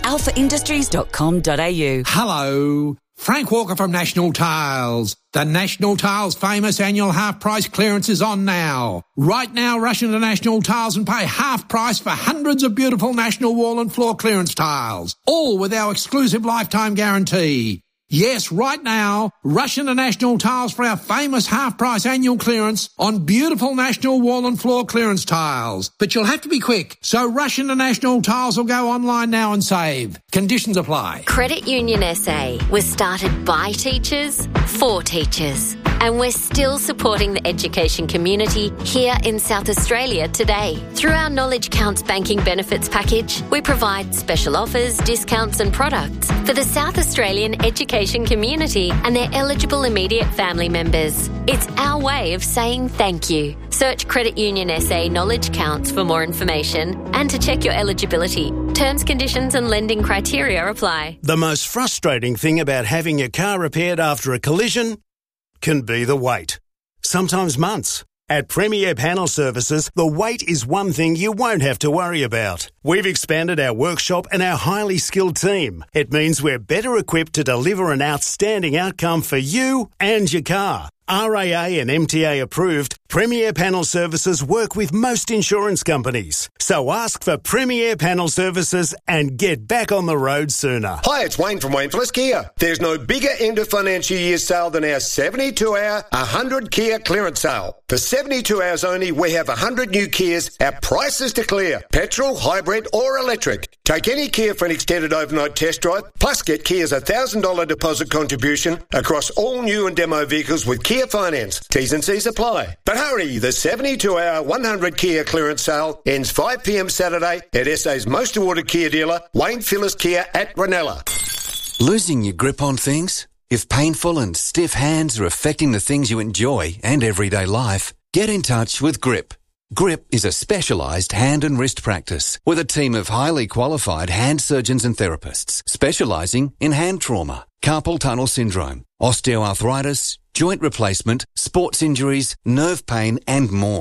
alphaindustries.com.au. Hello, Frank Walker from National Tiles. The National Tiles famous annual half-price clearance is on now. Right now, rush into National Tiles and pay half price for hundreds of beautiful National wall and floor clearance tiles, all with our exclusive lifetime guarantee. Yes, right now, rush into National Tiles for our famous half-price annual clearance on beautiful National wall and floor clearance tiles. But you'll have to be quick, so rush into National Tiles or go online now and save. Conditions apply. Credit Union SA was started by teachers for teachers. And we're still supporting the education community here in South Australia today. Through our Knowledge Counts banking benefits package, we provide special offers, discounts and products for the South Australian education community and their eligible immediate family members. It's our way of saying thank you. Search Credit Union SA Knowledge Counts for more information and to check your eligibility. Terms, conditions and lending criteria apply. The most frustrating thing about having your car repaired after a collision can be the wait. Sometimes months. At Premier Panel Services, the wait is one thing you won't have to worry about. We've expanded our workshop and our highly skilled team. It means we're better equipped to deliver an outstanding outcome for you and your car. RAA and MTA approved, Premier Panel Services work with most insurance companies. So ask for Premier Panel Services and get back on the road sooner. Hi, it's Wayne from Wayne Phillips Kia. There's no bigger end of financial year sale than our 72-hour 100 Kia clearance sale. For 72 hours only, we have 100 new Kias at prices to clear. Petrol, hybrid or electric. Take any Kia for an extended overnight test drive, plus get Kia's $1,000 deposit contribution across all new and demo vehicles with Kia Finance. T's and C's apply. But hurry, the 72-hour 100 Kia clearance sale ends 5 p.m. Saturday at SA's most awarded Kia dealer, Wayne Phillips Kia at Ranella. Losing your grip on things? If painful and stiff hands are affecting the things you enjoy and everyday life, get in touch with GRIP. GRIP is a specialised hand and wrist practice with a team of highly qualified hand surgeons and therapists specialising in hand trauma, carpal tunnel syndrome, osteoarthritis, joint replacement, sports injuries, nerve pain and more.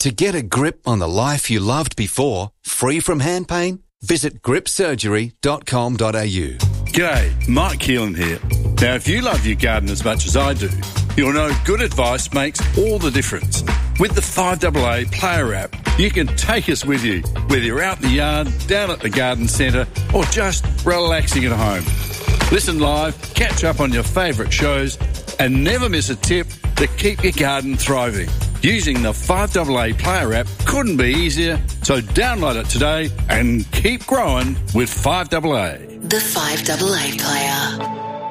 To get a grip on the life you loved before, free from hand pain, visit gripsurgery.com.au. G'day, Mike Keelan here. Now, if you love your garden as much as I do, you'll know good advice makes all the difference. With the 5AA Player app, you can take us with you, whether you're out in the yard, down at the garden centre, or just relaxing at home. Listen live, catch up on your favourite shows, and never miss a tip to keep your garden thriving. Using the 5AA Player app couldn't be easier, so download it today and keep growing with 5AA. The 5AA Player.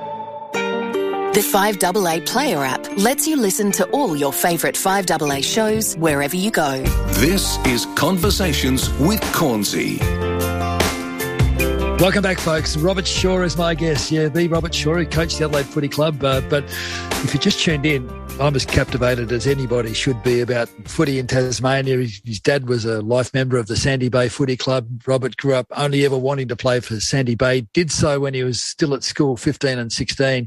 The 5AA Player app lets you listen to all your favourite 5AA shows wherever you go. This is Conversations with Cornsey. Welcome back, folks. Robert Shaw is my guest. Yeah, the Robert Shaw, who coached the Adelaide Footy Club. But if you just tuned in, I'm as captivated as anybody should be about footy in Tasmania. His dad was a life member of the Sandy Bay Footy Club. Robert grew up only ever wanting to play for Sandy Bay. Did so when he was still at school, 15 and 16,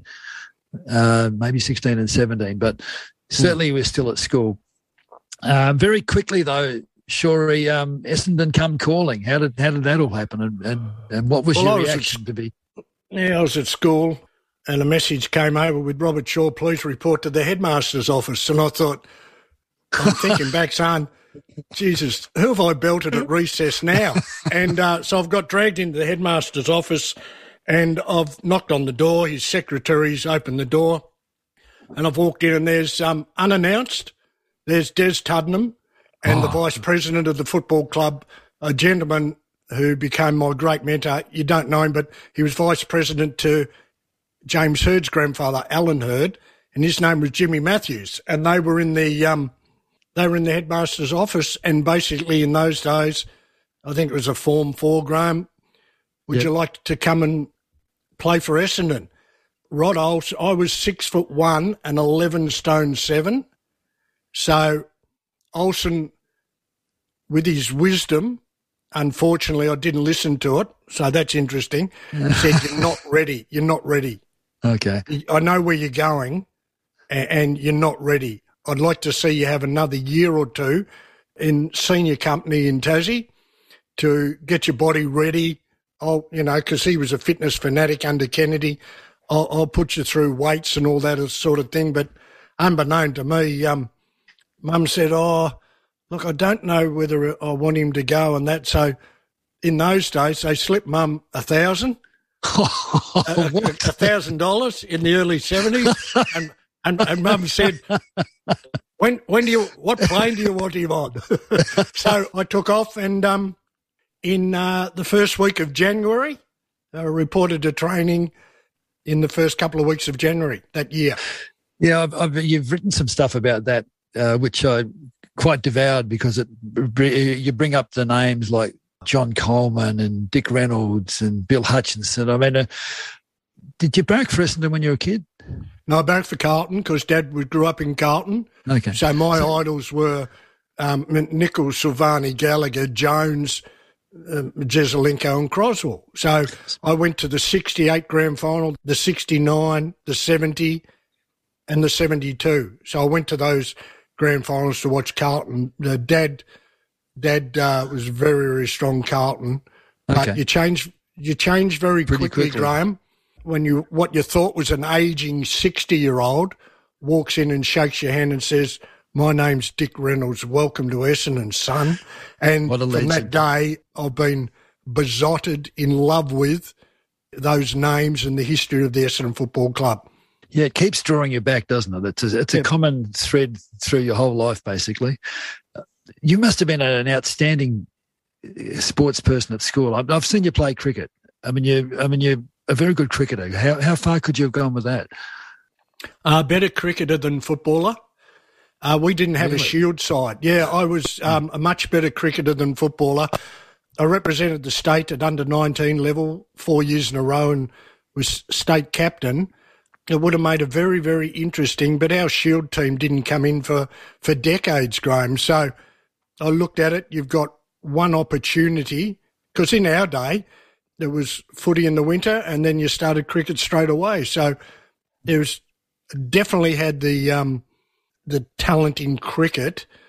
maybe 16 and 17, but certainly he was still at school. Very quickly, though, Shorey, Essendon come calling. How did that all happen, and what was your reaction to be? Yeah, I was at school, and a message came over with Robert Shaw, please report to the headmaster's office. And I thought, I'm thinking back, saying, Jesus, who have I belted at recess now? And so I've got dragged into the headmaster's office, and I've knocked on the door. His secretary's opened the door, and I've walked in, and there's unannounced. There's Des Tuddenham. And the vice president of the football club, a gentleman who became my great mentor. You don't know him, but he was vice president to James Hird's grandfather, Alan Hird, and his name was Jimmy Matthews. And they were in the headmaster's office. And basically, in those days, I think it was a Form 4, Graham. Would you like to come and play for Essendon? Rod Olsen, I was 6'1" and 11 stone 7. So Olsen, with his wisdom, unfortunately, I didn't listen to it, so that's interesting. He said, you're not ready. You're not ready. Okay. I know where you're going, and you're not ready. I'd like to see you have another year or two in senior company in Tassie to get your body ready. Because he was a fitness fanatic under Kennedy. I'll put you through weights and all that sort of thing. But unbeknown to me, Mum said, look, I don't know whether I want him to go and that. So in those days, they slipped Mum $1,000, $1,000 in the early 70s. And Mum said, what plane do you want him on? So I took off, and in the first week of January, I reported to training in the first couple of weeks of January that year. Yeah, you've written some stuff about that, which I quite devoured, because you bring up the names like John Coleman and Dick Reynolds and Bill Hutchinson. I mean, did you barrack for Essendon when you were a kid? No, I barracked for Carlton because Dad grew up in Carlton. Okay. So my idols were Nichols, Silvani, Gallagher, Jones, Jesselenko and Croswell. So I went to the 68 grand final, the 69, the 70 and the 72. So I went to those grand finals to watch Carlton. Dad was very, very strong Carlton. But Okay. you change very Pretty quickly, quickly. Graham, when what you thought was an ageing 60-year-old walks in and shakes your hand and says, my name's Dick Reynolds, welcome to Essendon, son. And What a from legend. that day, I've been besotted, in love with those names and the history of the Essendon Football Club. Yeah, it keeps drawing you back, doesn't it? It's a common thread through your whole life, basically. You must have been an outstanding sports person at school. I've seen you play cricket. I mean, you're a very good cricketer. How far could you have gone with that? Better cricketer than footballer. We didn't have a shield side. Yeah, I was a much better cricketer than footballer. I represented the state at under-19 level 4 years in a row and was state captain. It would have made it very, very interesting, but our shield team didn't come in for decades, Graham. So I looked at it. You've got one opportunity, because in our day there was footy in the winter and then you started cricket straight away. So there was definitely had the talent in cricket.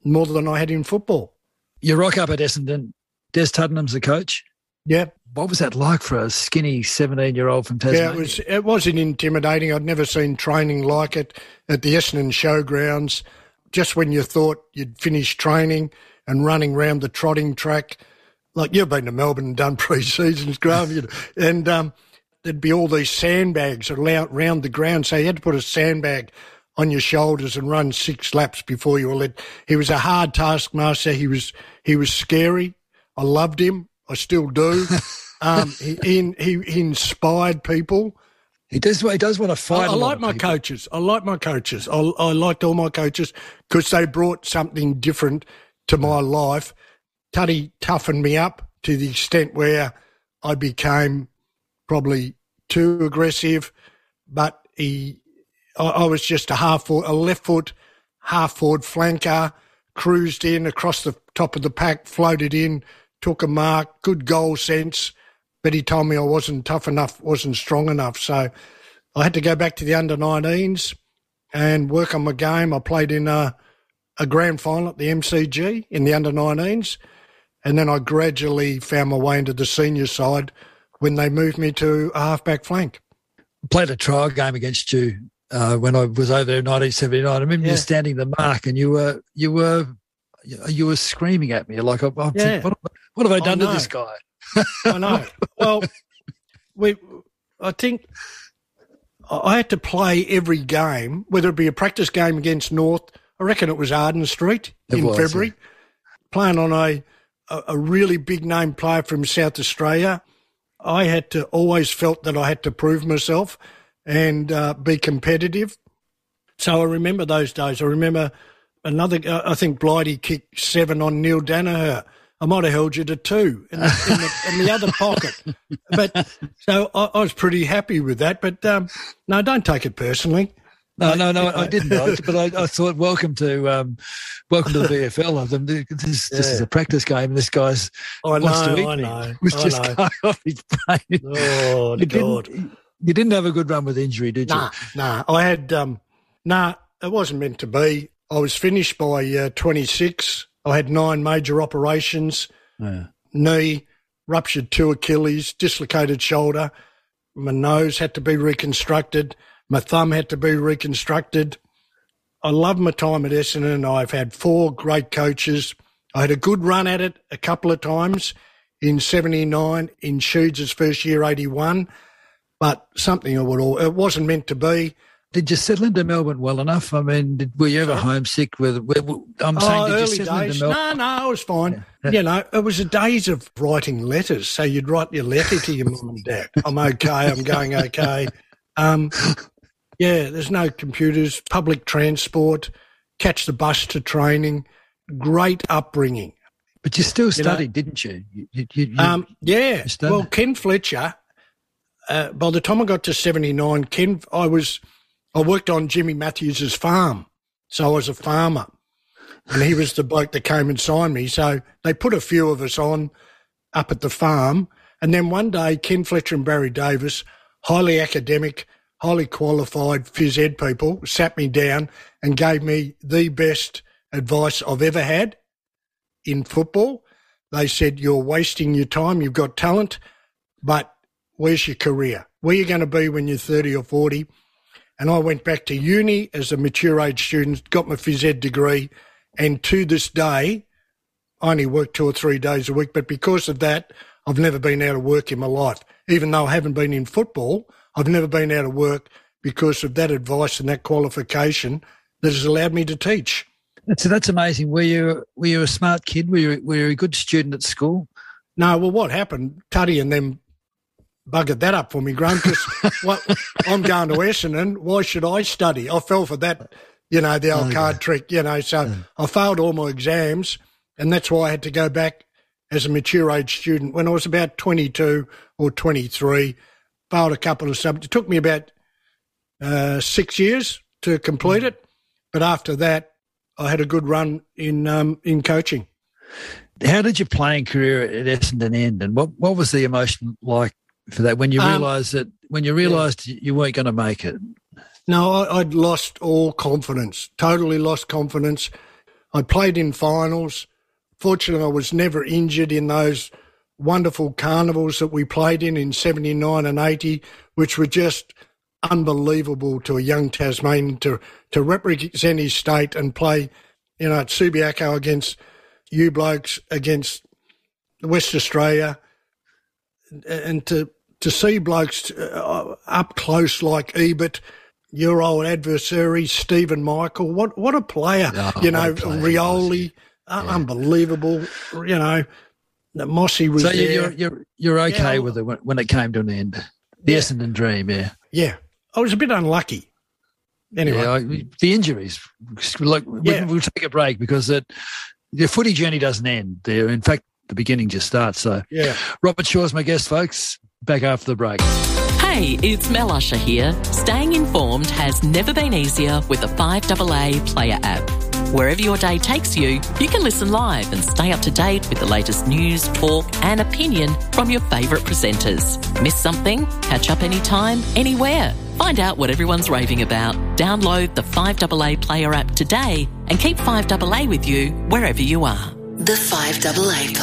more than I had in football. You rock up at Essendon. Des Tuddenham's the coach. Yeah. What was that like for a skinny 17-year-old from Tasmania? Yeah, it wasn't intimidating. I'd never seen training like it at the Essendon Showgrounds. Just when you thought you'd finished training and running around the trotting track, like you've been to Melbourne and done pre-seasons, Graham, and there'd be all these sandbags around the ground, so you had to put a sandbag on your shoulders and run 6 laps before you were let. He was a hard taskmaster. He was scary. I loved him. I still do. He inspired people. He does want to fight. I like my coaches. I liked all my coaches because they brought something different to my life. Tuddy toughened me up to the extent where I became probably too aggressive, but I was just a left foot, half forward flanker, cruised in across the top of the pack, floated in, took a mark, good goal sense, but he told me I wasn't tough enough, wasn't strong enough. So I had to go back to the under-19s and work on my game. I played in a grand final at the MCG in the under-19s, and then I gradually found my way into the senior side when they moved me to a half-back flank. I played a trial game against you when I was over there in 1979. I remember you standing the mark and you were screaming at me like, what have I done to this guy? I know. Well, I think I had to play every game, whether it be a practice game against North. I reckon it was Arden Street in February, playing on a really big name player from South Australia. I had to always felt that I had to prove myself and be competitive. So I remember those days. I remember I think Blighty kicked 7 on Neil Danaher. I might have held you to 2 in the other pocket. But so I was pretty happy with that. But no, don't take it personally. No, I didn't. But I thought, welcome to the VFL. This is a practice game, and this guy's wants to eat me. Was just going off his brain. Oh, God. You didn't have a good run with injury, did you? Nah. I had it wasn't meant to be. I was finished by 26. I had 9 major operations, knee, ruptured 2 Achilles, dislocated shoulder. My nose had to be reconstructed. My thumb had to be reconstructed. I love my time at Essendon. I've had 4 great coaches. I had a good run at it a couple of times in 79, in Sheeds' first year, 81, but it wasn't meant to be. Did you settle into Melbourne well enough? I mean, were you ever homesick? Did you settle into Melbourne? No, I was fine. Yeah. It was the days of writing letters. So you'd write your letter to your mum and dad. I'm okay, I'm going okay. There's no computers, public transport, catch the bus to training, great upbringing. But you still studied, didn't you? Yeah. Well, Ken Fletcher, by the time I got to 79, I worked on Jimmy Matthews' farm, so I was a farmer, and he was the bloke that came and signed me. So they put a few of us on up at the farm, and then one day Ken Fletcher and Barry Davis, highly academic, highly qualified phys ed people, sat me down and gave me the best advice I've ever had in football. They said, you're wasting your time, you've got talent, but where's your career? Where are you going to be when you're 30 or 40? And I went back to uni as a mature age student, got my phys ed degree, and to this day, I only work 2 or 3 days a week, but because of that, I've never been out of work in my life. Even though I haven't been in football, I've never been out of work because of that advice and that qualification that has allowed me to teach. So that's amazing. Were you a smart kid? Were you a good student at school? No, well, what happened, Tuddy and them buggered that up for me, Graham, because I'm going to Essendon. Why should I study? I fell for that, the old card trick, so I failed all my exams, and that's why I had to go back as a mature age student. When I was about 22 or 23, failed a couple of subjects. It took me about 6 years to complete it, but after that, I had a good run in coaching. How did your playing career at Essendon end, and what was the emotion like for that when you realised you weren't going to make it? No, I'd lost all confidence, totally lost confidence. I played in finals. Fortunately, I was never injured in those wonderful carnivals that we played in 79 and 80, which were just unbelievable to a young Tasmanian to represent his state and play, at Subiaco against you blokes, against West Australia, and to see blokes up close like Ebert, your old adversary, Stephen Michael. What a player, Rioli, unbelievable, Mossy was so there. You're okay with it when it came to an end. The Essendon dream, yeah. Yeah. I was a bit unlucky. Anyway. The injuries. Look, we'll take a break because the footy journey doesn't end there. In fact, the beginning just starts. So, Robert Shaw's my guest, folks. Back after the break. Hey, it's Mel Usher here. Staying informed has never been easier with the 5AA Player app. Wherever your day takes you, you can listen live and stay up to date with the latest news, talk and opinion from your favourite presenters. Miss something? Catch up anytime, anywhere. Find out what everyone's raving about. Download the 5AA Player app today and keep 5AA with you wherever you are. The 5AA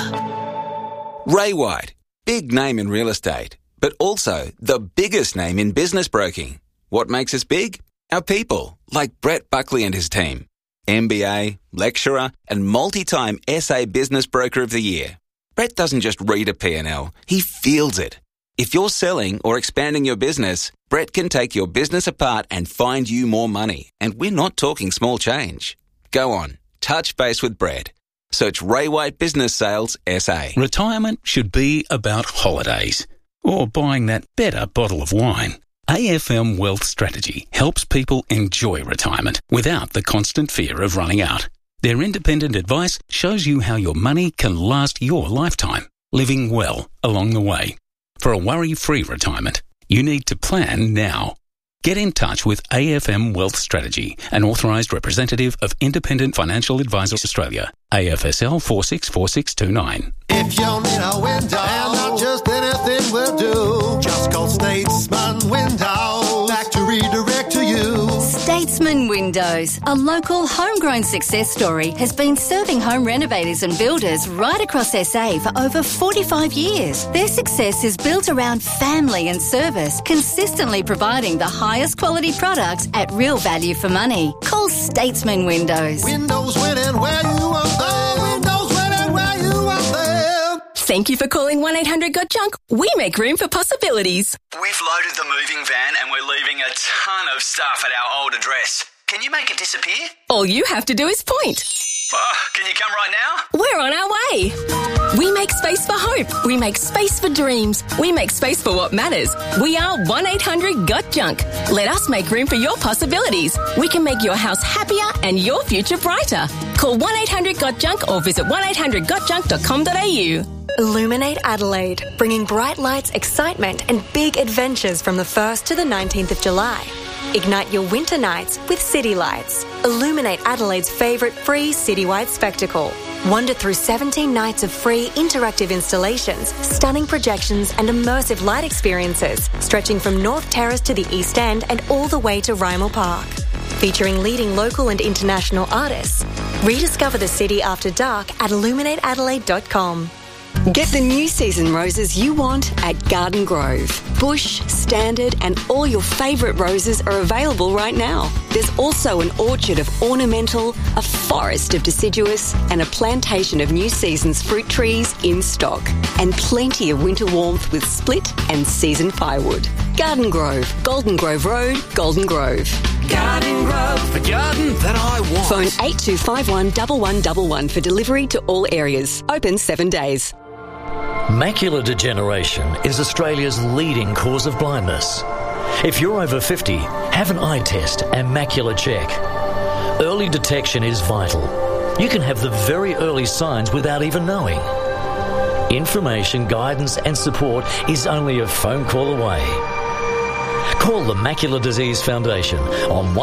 Player. Ray White, big name in real estate, but also the biggest name in business broking. What makes us big? Our people, like Brett Buckley and his team. MBA, lecturer, and multi-time SA Business Broker of the Year. Brett doesn't just read a P&L, he feels it. If you're selling or expanding your business, Brett can take your business apart and find you more money. And we're not talking small change. Go on, touch base with Brett. Search Ray White Business Sales SA. Retirement should be about holidays or buying that better bottle of wine. AFM Wealth Strategy helps people enjoy retirement without the constant fear of running out. Their independent advice shows you how your money can last your lifetime, living well along the way. For a worry-free retirement, you need to plan now. Get in touch with AFM Wealth Strategy, an authorised representative of Independent Financial Advisors Australia, AFSL 464629. If you need a window, and not just anything will do, just call Statesman Windows, back to redirect to you. Statesman Windows, a local homegrown success story, has been serving home renovators and builders right across SA for over 45 years. Their success is built around family and service, consistently providing the highest quality products at real value for money. Call Statesman Windows. Windows winning where you want them. Windows winning where you want them. Thank you for calling 1-800-GOT-JUNK. We make room for possibilities. We've loaded the moving van and we're leaving a ton of stuff at our old address. Can you make it disappear? All you have to do is point. Can you come right now? We're on our way. We make space for hope. We make space for dreams. We make space for what matters. We are 1-800-GOT-JUNK. Let us make room for your possibilities. We can make your house happier and your future brighter. Call 1-800-GOT-JUNK or visit 1800gotjunk.com.au. Illuminate Adelaide, bringing bright lights, excitement and big adventures from the 1st to the 19th of July. Ignite your winter nights with City Lights. Illuminate Adelaide's favourite free citywide spectacle. Wander through 17 nights of free interactive installations, stunning projections and immersive light experiences, stretching from North Terrace to the East End and all the way to Rymal Park. Featuring leading local and international artists. Rediscover the city after dark at illuminateadelaide.com. Get the new season roses you want at Garden Grove. Bush, standard and all your favourite roses are available right now. There's also an orchard of ornamental, a forest of deciduous and a plantation of new season's fruit trees in stock. And plenty of winter warmth with split and season firewood. Garden Grove, Golden Grove Road, Golden Grove. Garden Grove, the garden that I want. Phone 8251 1111 for delivery to all areas. Open 7 days. Macular degeneration is Australia's leading cause of blindness. If you're over 50, have an eye test and macular check. Early detection is vital. You can have the very early signs without even knowing. Information, guidance and support is only a phone call away. Call the Macular Disease Foundation on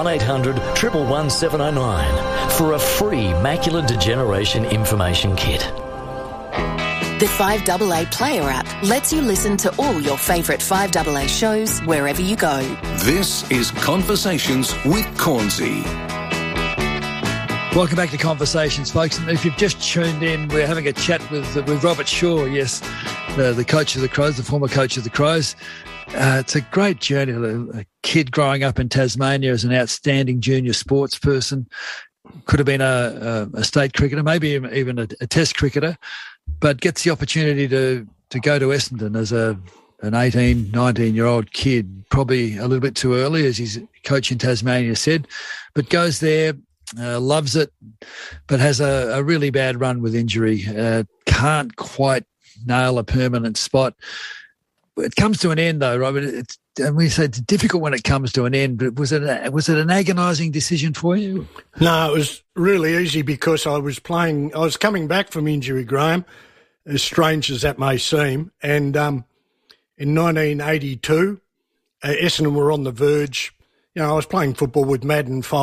1800 709 for a free macular degeneration information kit. The 5AA Player app lets you listen to all your favourite 5AA shows wherever you go. This is Conversations with Cornsey. Welcome back to Conversations, folks. And if you've just tuned in, we're having a chat with Robert Shaw, yes, the coach of the Crows, the former coach of the Crows. It's a great journey. A kid growing up in Tasmania as an outstanding junior sports person. Could have been a state cricketer, maybe even a test cricketer, but gets the opportunity to go to Essendon as an 18, 19-year-old kid, probably a little bit too early, as his coach in Tasmania said, but goes there, loves it, but has a really bad run with injury. Can't quite nail a permanent spot. It comes to an end, though, Robert. And we say it's difficult when it comes to an end, but was it an agonising decision for you? No, it was really easy because I was coming back from injury, Graham, as strange as that may seem. And in 1982, Essendon were on the verge. You know, I was playing football with Madden 5.